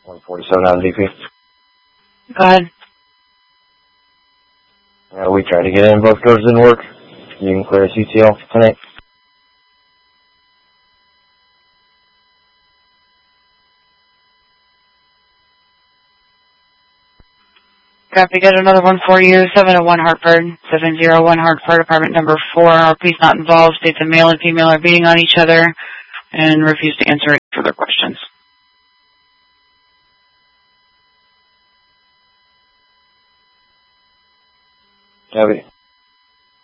147 on DP. Go ahead. We tried to get in, both codes didn't work. You can clear CTL tonight. Copy, got another one for you. 701 Hartford, 701 Hartford, apartment number 4. RP's not involved, states a male and female are beating on each other, and refuse to answer any further questions. Copy.